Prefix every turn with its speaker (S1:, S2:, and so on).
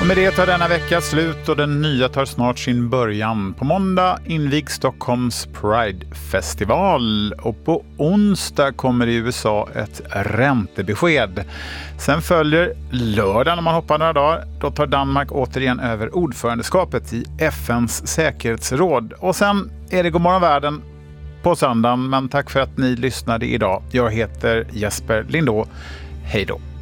S1: Och med det tar denna vecka slut och den nya tar snart sin början. På måndag invigs Stockholms Pride-festival och på onsdag kommer i USA ett räntebesked. Sen följer lördagen om man hoppar några dagar. Då tar Danmark återigen över ordförandeskapet i FNs säkerhetsråd. Och sen är det Godmorgon världen på söndagen. Men tack för att ni lyssnade idag. Jag heter Jesper Lindå. Hej då!